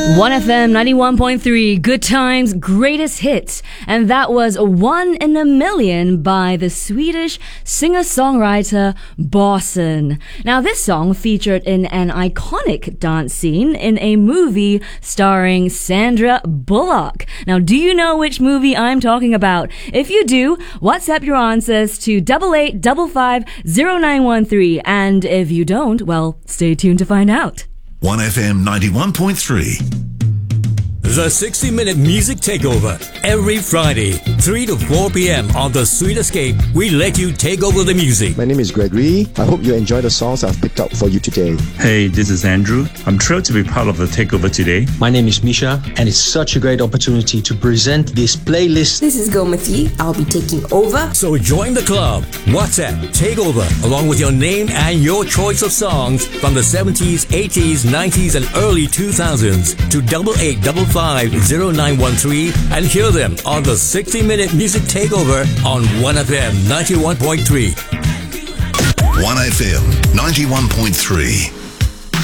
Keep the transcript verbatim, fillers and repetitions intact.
one F M ninety-one point three, Good Times, Greatest Hits. And that was One in a Million by the Swedish singer-songwriter Bossen. Now, this song featured in an iconic dance scene in a movie starring Sandra Bullock. Now, do you know which movie I'm talking about? If you do, WhatsApp your answers to double eight double five zero nine one three. And if you don't, well, stay tuned to find out. one F M ninety-one point three. The sixty minute Music Takeover. Every Friday, three to four p.m. on the Sweet Escape, we let you take over the music. My name is Gregory. I hope you enjoy the songs I've picked out for you today. Hey, this is Andrew. I'm thrilled to be part of the Takeover today. My name is Misha, and it's such a great opportunity to present this playlist. This is Gomati. I'll be taking over. So join the club. WhatsApp Takeover, along with your name and your choice of songs from the seventies, eighties, nineties, and early two thousands to double eight double five zero nine one three and hear them on the sixty minute Music Takeover on one F M ninety-one point three. one F M ninety-one point three.